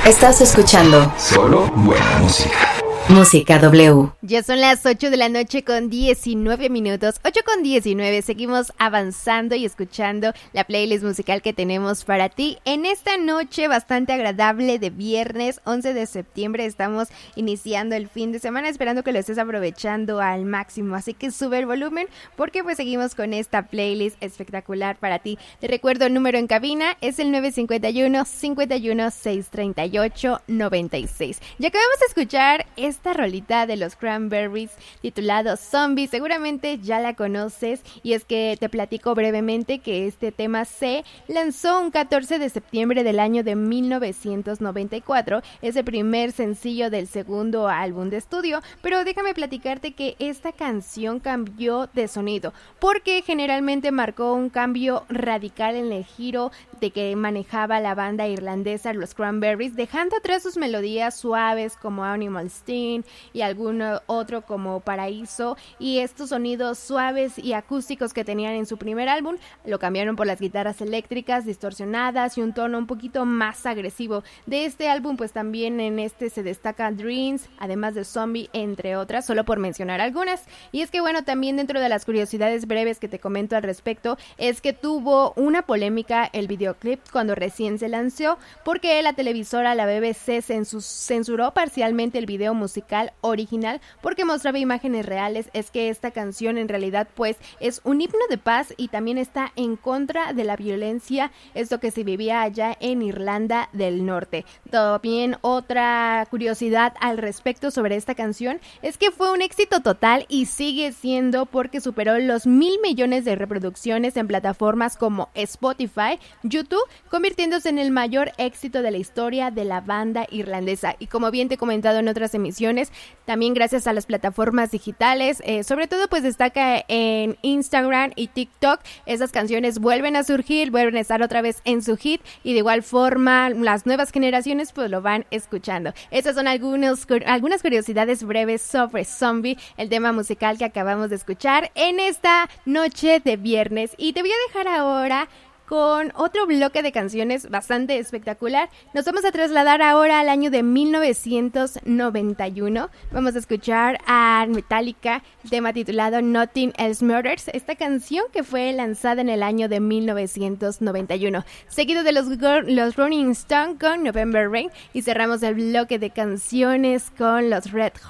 Estás escuchando solo buena música. Música W. Ya son las 8 de la noche con 19 minutos. 8 con 19. Seguimos avanzando y escuchando la playlist musical que tenemos para ti en esta noche bastante agradable de viernes 11 de septiembre. Estamos iniciando el fin de semana, esperando que lo estés aprovechando al máximo. Así que sube el volumen porque pues seguimos con esta playlist espectacular para ti. Te recuerdo el número en cabina es el 951-51-638-96. Ya acabamos de escuchar esta rolita de los Cranberries titulado Zombie. Seguramente ya la conoces y es que te platico brevemente que este tema se lanzó un 14 de septiembre del año de 1994. Es el primer sencillo del segundo álbum de estudio, pero déjame platicarte que esta canción cambió de sonido porque generalmente marcó un cambio radical en el giro de que manejaba la banda irlandesa los Cranberries, dejando atrás sus melodías suaves como Animal Steam y algún otro como Paraíso, y estos sonidos suaves y acústicos que tenían en su primer álbum lo cambiaron por las guitarras eléctricas distorsionadas y un tono un poquito más agresivo. De este álbum pues también en este se destaca Dreams, además de Zombie, entre otras, solo por mencionar algunas. Y es que bueno, también dentro de las curiosidades breves que te comento al respecto es que tuvo una polémica el videoclip cuando recién se lanzó porque la televisora, la BBC, censuró parcialmente el video musical original porque mostraba imágenes reales. Es que esta canción en realidad pues es un himno de paz y también está en contra de la violencia, esto que se vivía allá en Irlanda del Norte. También otra curiosidad al respecto sobre esta canción es que fue un éxito total y sigue siendo porque superó los 1,000 millones de reproducciones en plataformas como Spotify, YouTube, convirtiéndose en el mayor éxito de la historia de la banda irlandesa. Y como bien te he comentado en otras emisiones, también gracias a las plataformas digitales, sobre todo pues destaca en Instagram y TikTok, esas canciones vuelven a surgir, vuelven a estar otra vez en su hit y de igual forma las nuevas generaciones pues lo van escuchando. Estas son algunas curiosidades breves sobre Zombie, el tema musical que acabamos de escuchar en esta noche de viernes, y te voy a dejar ahora con otro bloque de canciones bastante espectacular. Nos vamos a trasladar ahora al año de 1991. Vamos a escuchar a Metallica, el tema titulado Nothing Else Matters, esta canción que fue lanzada en el año de 1991. Seguido de los Rolling Stones con November Rain, y cerramos el bloque de canciones con los Red Hot